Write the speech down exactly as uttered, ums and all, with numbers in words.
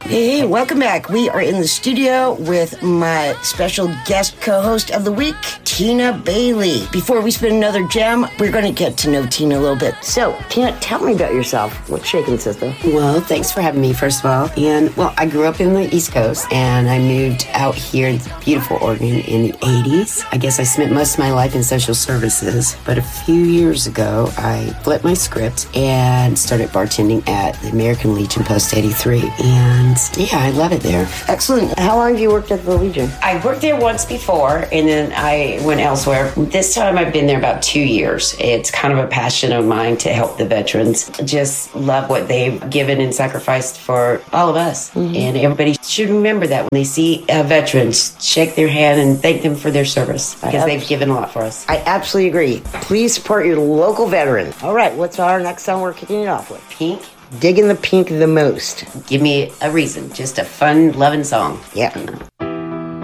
Hey, hey, welcome back. We are in the studio with my special guest co-host of the week, Tina Bailey. Before we spin another gem, we're going to get to know Tina a little bit. So, Tina, tell me about yourself. What's shaking, sister? Well, thanks for having me, first of all. And, well, I grew up in the East Coast, and I moved out here in beautiful Oregon in the eighties. I guess I spent most of my life in social services, but a few years ago, I flipped my script and started bartending at the American Legion Post eighty-three. And, yeah, I love it there. Excellent. How long have you worked at the Legion? I worked there once before, and then I went elsewhere. This time I've been there about two years. It's kind of a passion of mine to help the veterans. Just love what they've given and sacrificed for all of us. Mm-hmm. And everybody should remember that when they see a veteran, shake their hand and thank them for their service, because ab- they've given a lot for us. I absolutely agree. Please support your local veteran. All right, what's our next song we're kicking it off with? Pink. Digging the Pink the most. Give me a reason. Just a fun, loving song. Yeah.